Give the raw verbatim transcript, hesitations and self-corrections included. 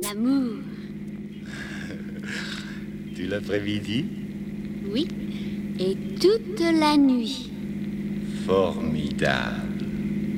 l'amour. Tout l'après-midi? Oui, et toute la nuit. Formidable.